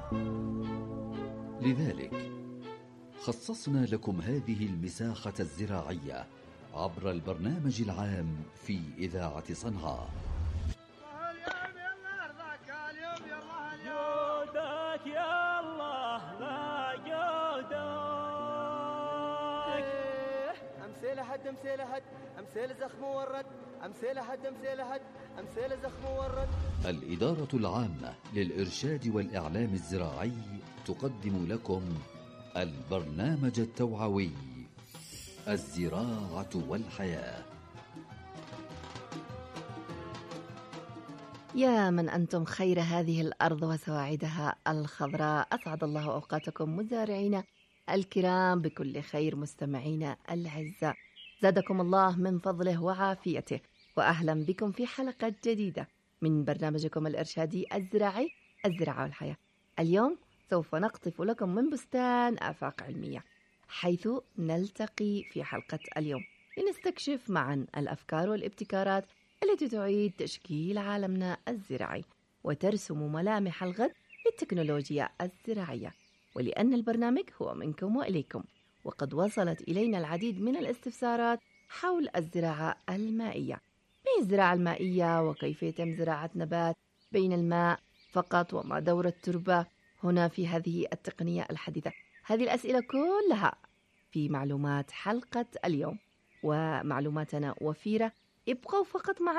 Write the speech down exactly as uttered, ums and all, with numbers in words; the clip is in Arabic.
لذلك خصصنا لكم هذه المساحة الزراعية عبر البرنامج العام في إذاعة صنعاء. جودك يا الله لا جودك. أمثيل هد أمثيل هد أمثيل زخم ورد أمثيل هد أمثيل هد أمثيل زخم ورد. الإدارة العامة للإرشاد والإعلام الزراعي تقدم لكم البرنامج التوعوي الزراعة والحياة. يا من أنتم خير هذه الأرض وسواعدها الخضراء، أسعد الله أوقاتكم مزارعين الكرام بكل خير. مستمعين الأعزاء، زادكم الله من فضله وعافيته، وأهلا بكم في حلقة جديدة من برنامجكم الإرشادي الزراعي الزراعة والحياة. اليوم سوف نقطف لكم من بستان آفاق علمية، حيث نلتقي في حلقة اليوم لنستكشف معا الأفكار والابتكارات التي تعيد تشكيل عالمنا الزراعي وترسم ملامح الغد للتكنولوجيا الزراعية. ولأن البرنامج هو منكم وإليكم، وقد وصلت إلينا العديد من الاستفسارات حول الزراعة المائية. ما هي الزراعة المائية؟ وكيف يتم زراعة نبات بين الماء فقط؟ وما دور التربة هنا في هذه التقنية الحديثة؟ هذه الأسئلة كلها في معلومات حلقة اليوم، ومعلوماتنا وفيرة. ابقوا فقط معنا